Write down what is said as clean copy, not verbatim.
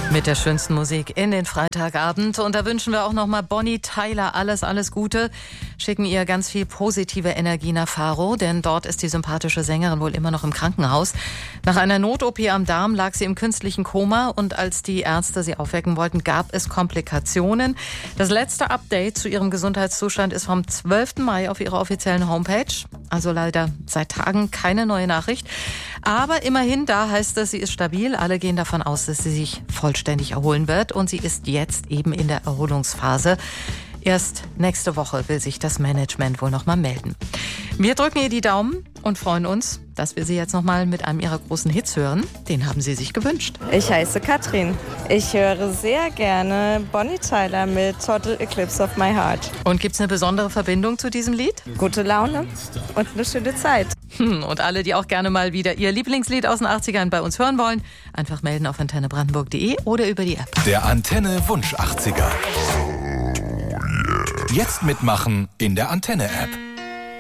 Mit der schönsten Musik in den Freitagabend. Und da wünschen wir auch nochmal Bonnie Tyler alles Gute. Schicken ihr ganz viel positive Energie nach Faro, denn dort ist die sympathische Sängerin wohl immer noch im Krankenhaus. Nach einer Not-OP am Darm lag sie im künstlichen Koma und als die Ärzte sie aufwecken wollten, gab es Komplikationen. Das letzte Update zu ihrem Gesundheitszustand ist vom 12. Mai auf ihrer offiziellen Homepage. Also leider seit Tagen keine neue Nachricht. Aber immerhin, da heißt es, sie ist stabil. Alle gehen davon aus, dass sie sich vollständig erholen wird. Und sie ist jetzt eben in der Erholungsphase. Erst nächste Woche will sich das Management wohl noch mal melden. Wir drücken ihr die Daumen und freuen uns, dass wir sie jetzt noch mal mit einem ihrer großen Hits hören. Den haben sie sich gewünscht. Ich heiße Katrin. Ich höre sehr gerne Bonnie Tyler mit Total Eclipse of My Heart. Und gibt's eine besondere Verbindung zu diesem Lied? Gute Laune und eine schöne Zeit. Und alle, die auch gerne mal wieder ihr Lieblingslied aus den 80ern bei uns hören wollen, einfach melden auf antennebrandenburg.de oder über die App. Der Antenne Wunsch 80er. Jetzt mitmachen in der Antenne-App.